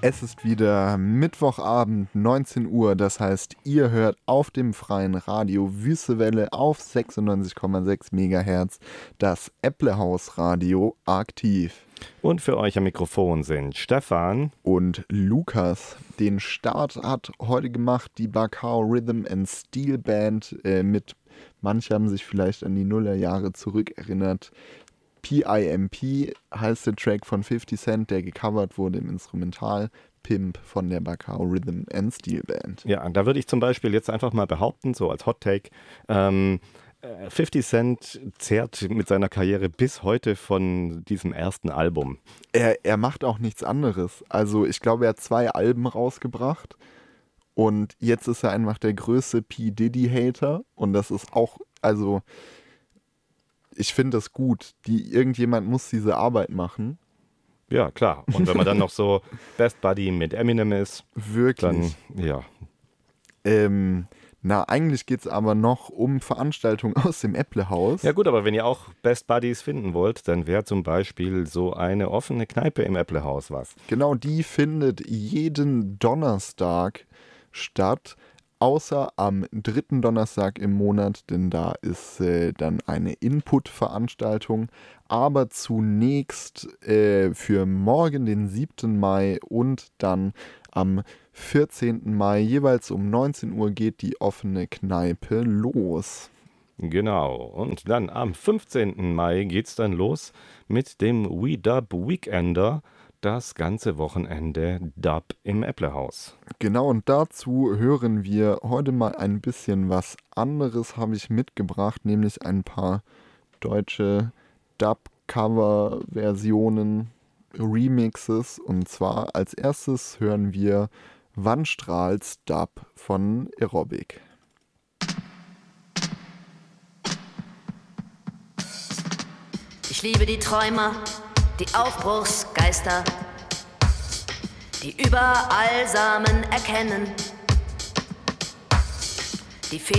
Es ist wieder Mittwochabend, 19 Uhr, das heißt, ihr hört auf dem freien Radio Wüste Welle auf 96,6 MHz das Äpplehaus Radio aktiv. Und für euch am Mikrofon sind Stefan und Lukas. Den Start hat heute gemacht die Bacao Rhythm and Steel Band mit, manche haben sich vielleicht an die Nullerjahre zurückerinnert. PIMP heißt der Track von 50 Cent, der gecovert wurde im Instrumental Pimp von der Bacao Rhythm and Steel Band. Ja, da würde ich zum Beispiel jetzt einfach mal behaupten, so als Hot Take, 50 Cent zehrt mit seiner Karriere bis heute von diesem ersten Album. Er macht auch nichts anderes. Also ich glaube, er hat 2 Alben rausgebracht und jetzt ist er einfach der größte P. Diddy-Hater und das ist auch, also ich finde das gut. Irgendjemand muss diese Arbeit machen. Ja, klar. Und wenn man dann noch so Best Buddy mit Eminem ist, wirklich, dann, ja. Eigentlich geht es aber noch um Veranstaltungen aus dem Äpplehaus. Ja gut, aber wenn ihr auch Best Buddies finden wollt, dann wäre zum Beispiel so eine offene Kneipe im Äpplehaus was. Genau, die findet jeden Donnerstag statt, außer am 3. Donnerstag im Monat, denn da ist dann eine Input-Veranstaltung. Aber zunächst für morgen, den 7. Mai und dann am 14. Mai, jeweils um 19 Uhr geht die offene Kneipe los. Genau, und dann am 15. Mai geht's dann los mit dem We Dub Weekender, das ganze Wochenende Dub im Äpplehaus. Genau, und dazu hören wir heute mal ein bisschen was anderes, habe ich mitgebracht, nämlich ein paar deutsche Dub-Cover-Versionen, Remixes. Und zwar als erstes hören wir Wann strahlt's Dub von Aerobic. Ich liebe die Träumer, die Aufbruchsgeister, die überall Samen erkennen, die